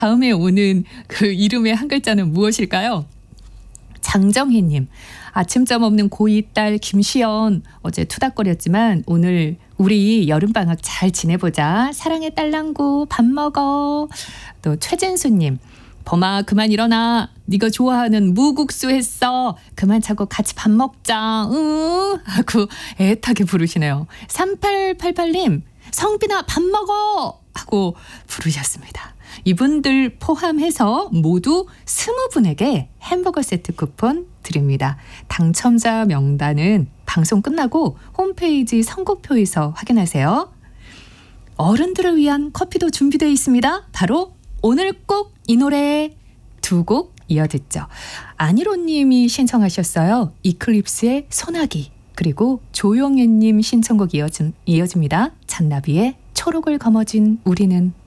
다음에 오는 그 이름의 한 글자는 무엇일까요? 장정희님, 아침잠 없는 고2 딸 김시연, 어제 투닥거렸지만 오늘 우리 여름방학 잘 지내보자. 사랑해 딸랑구, 밥 먹어. 또 최진수님, 범아 그만 일어나. 네가 좋아하는 무국수 했어. 그만 자고 같이 밥 먹자. 응 하고 애타게 부르시네요. 3888님, 성빈아 밥 먹어 하고 부르셨습니다. 이분들 포함해서 모두 20분에게 햄버거 세트 쿠폰 드립니다. 당첨자 명단은 방송 끝나고 홈페이지 선곡표에서 확인하세요. 어른들을 위한 커피도 준비되어 있습니다. 바로 오늘 꼭 이 노래 두 곡 이어 듣죠. 안희로님이 신청하셨어요. 이클립스의 소나기, 그리고 조용혜님 신청곡 이어집니다. 잔나비의 초록을 거머쥔 우리는.